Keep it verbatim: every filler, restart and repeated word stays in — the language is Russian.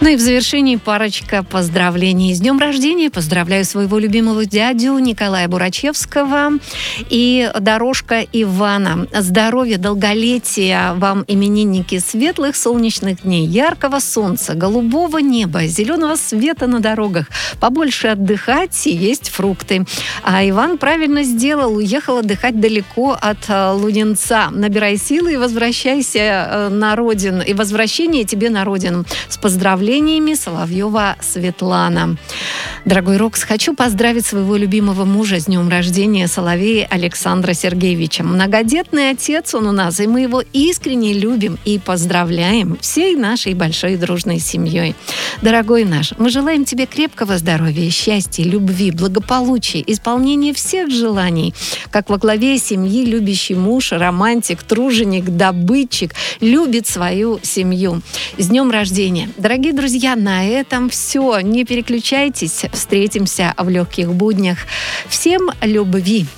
Ну и в завершении парочка поздравлений. С днем рождения поздравляю своего любимого дядю Николая Бурачевского и дорожка Ивана. Здоровья, долголетия вам, именинники, светлых солнечных дней, яркого солнца, голубого неба, зеленого света на дорогах, побольше отдыхать и есть фрукты. А Иван правильно сделал, уехал отдыхать далеко от Луденца. Набирай силы и возвращайся на родину. И возвращение тебе на родину. С поздравлениями Соловьева Светлана. Дорогой Рокс, хочу поздравить своего любимого мужа с днем рождения, Соловей Александра Сергеевича. Многодетный отец он у нас, и мы его искренне любим и поздравляем всей нашей большой дружной семьей. Дорогой наш, мы желаем тебе крепкого здоровья, счастья, любви, благополучия, исполнения всех желаний, как во главе семьи любящий муж, романтик, труженик, добытчик, любит свою семью. С днем рождения! Дорогие друзья, на этом все. Не переключайтесь. Встретимся в легких буднях. Всем любви!